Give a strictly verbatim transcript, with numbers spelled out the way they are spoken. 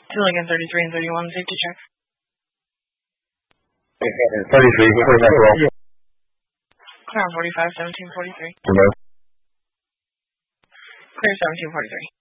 Milligan thirty-three and thirty-one, safety check. thirty-three, what's that roll? Clear on forty-five, seventeen forty-three. Hello? Clear seventeen forty-three.